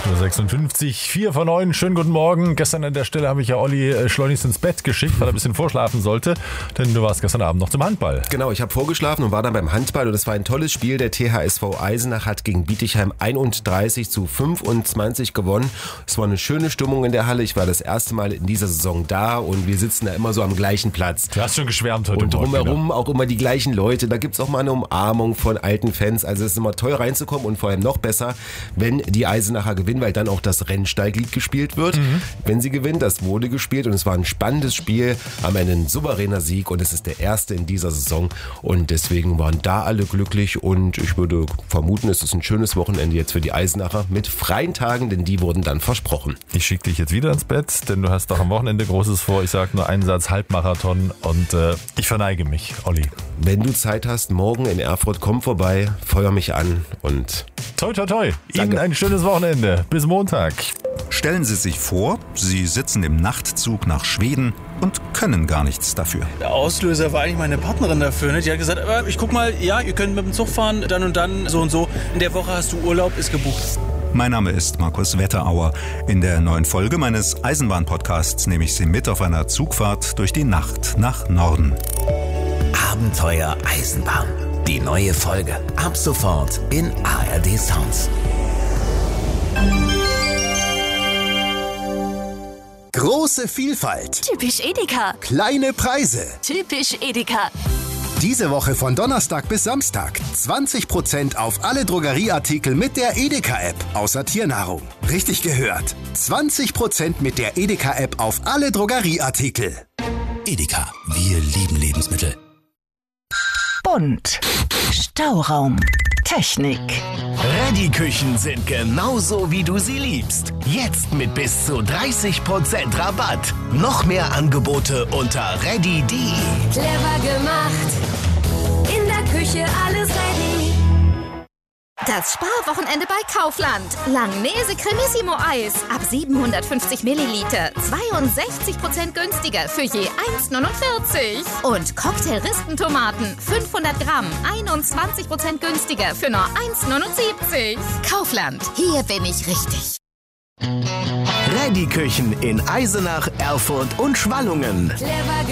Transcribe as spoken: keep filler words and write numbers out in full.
acht Uhr sechsundfünfzig, vier vor neun, schönen guten Morgen. Gestern an der Stelle habe ich ja Olli schleunigst ins Bett geschickt, weil er ein bisschen vorschlafen sollte, denn du warst gestern Abend noch zum Handball. Genau, ich habe vorgeschlafen und war dann beim Handball und es war ein tolles Spiel. Der T H S V Eisenach hat gegen Bietigheim einunddreißig zu fünfundzwanzig gewonnen. Es war eine schöne Stimmung in der Halle. Ich war das erste Mal in dieser Saison da und wir sitzen da immer so am gleichen Platz. Du hast schon geschwärmt heute Und Morgen, drumherum genau. auch immer die gleichen Leute. Da gibt es auch mal eine Umarmung von alten Fans. Also es ist immer toll reinzukommen und vor allem noch besser, wenn die Eisenacher gewinnen, weil dann auch das Rennsteiglied gespielt wird. Mhm. Wenn sie gewinnen, das wurde gespielt und es war ein spannendes Spiel. Am Ende ein souveräner Sieg und es ist der erste in dieser Saison und deswegen waren da alle glücklich und ich würde vermuten, es ist ein schönes Wochenende jetzt für die Eisenacher mit freien Tagen, denn die wurden dann versprochen. Ich schicke dich jetzt wieder ins Bett, denn du hast doch am Wochenende Großes vor. Ich sage nur einen Satz, Halbmarathon und äh, ich verneige mich, Olli. Wenn du Zeit hast, morgen in Erfurt, komm vorbei, feuer mich an und toi, toi, toi. Danke. Ihnen ein schönes Wochenende. Bis Montag. Stellen Sie sich vor, Sie sitzen im Nachtzug nach Schweden und können gar nichts dafür. Der Auslöser war eigentlich meine Partnerin dafür. Ne? Die hat gesagt, äh, ich guck mal, ja, ihr könnt mit dem Zug fahren, dann und dann, so und so. In der Woche hast du Urlaub, ist gebucht. Mein Name ist Markus Wetterauer. In der neuen Folge meines Eisenbahn-Podcasts nehme ich Sie mit auf einer Zugfahrt durch die Nacht nach Norden. Abenteuer Eisenbahn. Die neue Folge. Ab sofort in A R D Sounds. Große Vielfalt. Typisch Edeka. Kleine Preise. Typisch Edeka. Diese Woche von Donnerstag bis Samstag zwanzig Prozent auf alle Drogerieartikel mit der Edeka-App, außer Tiernahrung. Richtig gehört. zwanzig Prozent mit der Edeka-App auf alle Drogerieartikel. Edeka. Wir lieben Lebensmittel. Bunt. Stauraum. Technik. Reddy-Küchen sind genauso, wie du sie liebst. Jetzt mit bis zu dreißig Prozent Rabatt. Noch mehr Angebote unter reddy punkt de. Clever gemacht. In der Küche alles ready. Das Sparwochenende bei Kaufland. Langnese Cremissimo Eis ab siebenhundertfünfzig Milliliter. zweiundsechzig Prozent günstiger für je eins neunundvierzig. Und Cocktail-Ristentomaten fünfhundert Gramm. einundzwanzig Prozent günstiger für nur eins neunundsiebzig. Kaufland. Hier bin ich richtig. Reddy-Küchen in Eisenach, Erfurt und Schwallungen. Clever